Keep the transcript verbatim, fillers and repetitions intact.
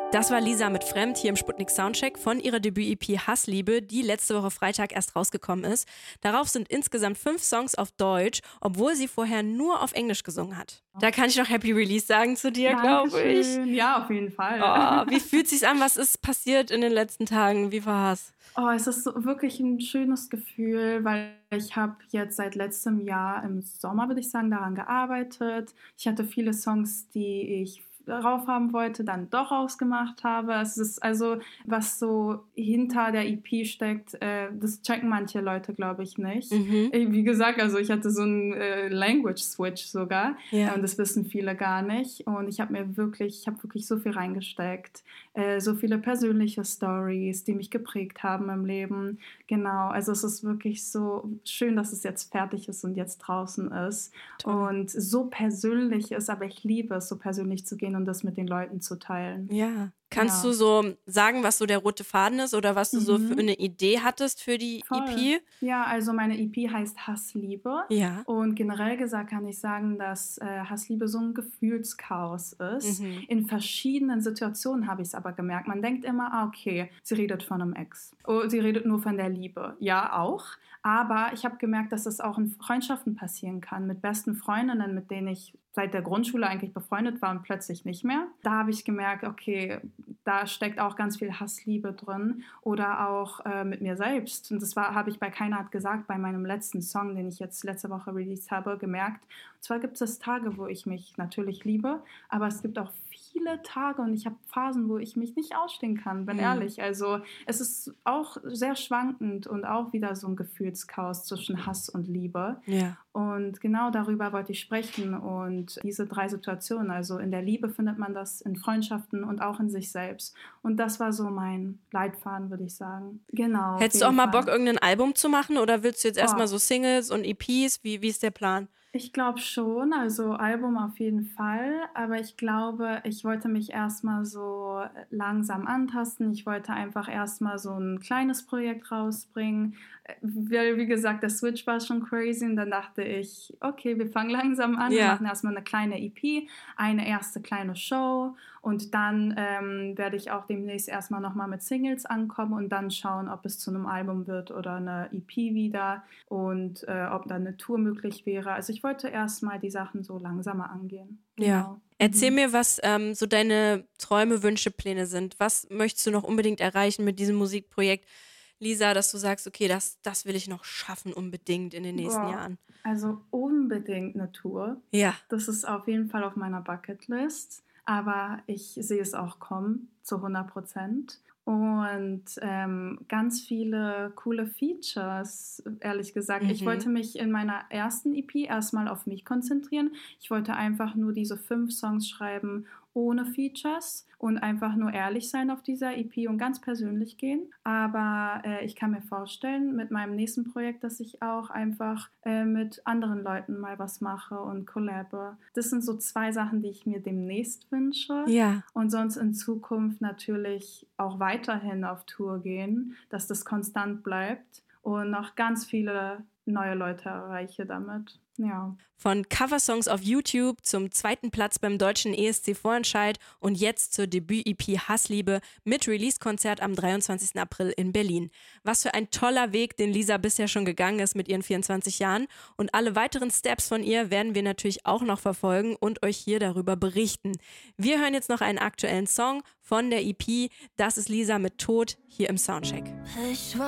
Das war Lisa mit Fremd hier im Sputnik Soundcheck von ihrer Debüt-E P Hassliebe, die letzte Woche Freitag erst rausgekommen ist. Darauf sind insgesamt fünf Songs auf Deutsch, obwohl sie vorher nur auf Englisch gesungen hat. Da kann ich noch Happy Release sagen zu dir, glaube ich. Ja, auf jeden Fall. Oh, wie fühlt es sich an? Was ist passiert in den letzten Tagen? Wie war's? Oh, es ist so wirklich ein schönes Gefühl, weil ich habe jetzt seit letztem Jahr im Sommer, würde ich sagen, daran gearbeitet. Ich hatte viele Songs, die ich drauf haben wollte, dann doch ausgemacht habe. Es ist also, was so hinter der E P steckt, äh, das checken manche Leute, glaube ich, nicht. Mhm. Wie gesagt, also ich hatte so einen äh, Language-Switch sogar Ja. und das wissen viele gar nicht. Und ich habe mir wirklich, ich habe wirklich so viel reingesteckt. Äh, so viele persönliche Stories, die mich geprägt haben im Leben. Genau, also es ist wirklich so schön, dass es jetzt fertig ist und jetzt draußen ist. Toll. Und so persönlich ist, aber ich liebe es, so persönlich zu gehen und das mit den Leuten zu teilen. Ja. Kannst Ja. du so sagen, was so der rote Faden ist oder was du so für eine Idee hattest für die Voll. E P? Ja, also meine E P heißt Hassliebe. Ja. Und generell gesagt kann ich sagen, dass äh, Hassliebe so ein Gefühlschaos ist. Mhm. In verschiedenen Situationen habe ich es aber gemerkt. Man denkt immer, ah, okay, sie redet von einem Ex. Oh, sie redet nur von der Liebe. Ja, auch. Aber ich habe gemerkt, dass das auch in Freundschaften passieren kann. Mit besten Freundinnen, mit denen ich seit der Grundschule eigentlich befreundet war und plötzlich nicht mehr. Da habe ich gemerkt, okay, da steckt auch ganz viel Hassliebe drin oder auch äh, mit mir selbst. Und das war, habe ich bei Keiner hat gesagt, bei meinem letzten Song, den ich jetzt letzte Woche released habe, gemerkt. Und zwar gibt es Tage, wo ich mich natürlich liebe, aber es gibt auch viele Tage und ich habe Phasen, wo ich mich nicht ausstehen kann, bin Mhm. ehrlich. Also es ist auch sehr schwankend und auch wieder so ein Gefühlschaos zwischen Hass und Liebe. Ja. Und genau darüber wollte ich sprechen und diese drei Situationen, also in der Liebe findet man das, in Freundschaften und auch in sich selbst. Und das war so mein Leitfaden, würde ich sagen. Genau. auf Hättest du auch jeden mal Fall. Bock, irgendein Album zu machen oder willst du jetzt erstmal Oh. so Singles und E Ps? Wie, wie ist der Plan? Ich glaube schon, also Album auf jeden Fall, aber ich glaube, ich wollte mich erstmal so langsam antasten. Ich wollte einfach erstmal so ein kleines Projekt rausbringen. Weil, wie gesagt, der Switch war schon crazy und dann dachte ich, okay, wir fangen langsam an, wir Ja. machen erstmal eine kleine E P, eine erste kleine Show und dann ähm, werde ich auch demnächst erstmal nochmal mit Singles ankommen und dann schauen, ob es zu einem Album wird oder eine E P wieder und äh, ob dann eine Tour möglich wäre. Also ich wollte erstmal die Sachen so langsamer angehen. Ja. Genau. Erzähl Mhm. mir, was ähm, so deine Träume, Wünsche, Pläne sind. Was möchtest du noch unbedingt erreichen mit diesem Musikprojekt, Lisa, dass du sagst, okay, das, das will ich noch schaffen unbedingt in den nächsten Boah, Jahren? also unbedingt eine Tour. Ja. Das ist auf jeden Fall auf meiner Bucketlist, aber ich sehe es auch kommen zu hundert Prozent. Und ähm, ganz viele coole Features, ehrlich gesagt. Ich Mhm. wollte mich in meiner ersten E P erstmal auf mich konzentrieren. Ich wollte einfach nur diese fünf Songs schreiben ohne Features und einfach nur ehrlich sein auf dieser E P und ganz persönlich gehen. Aber äh, ich kann mir vorstellen, mit meinem nächsten Projekt, dass ich auch einfach äh, mit anderen Leuten mal was mache und collabe. Das sind so zwei Sachen, die ich mir demnächst wünsche. Ja. Und sonst in Zukunft natürlich auch weiterhin auf Tour gehen, dass das konstant bleibt und noch ganz viele neue Leute erreiche damit. Ja. Von Coversongs auf YouTube zum zweiten Platz beim deutschen E S C-Vorentscheid und jetzt zur Debüt-E P Hassliebe mit Release-Konzert am dreiundzwanzigsten April in Berlin. Was für ein toller Weg, den Lisa bisher schon gegangen ist mit ihren vierundzwanzig Jahren. Und alle weiteren Steps von ihr werden wir natürlich auch noch verfolgen und euch hier darüber berichten. Wir hören jetzt noch einen aktuellen Song von der E P. Das ist Lisa mit Tod hier im Soundcheck. Ich war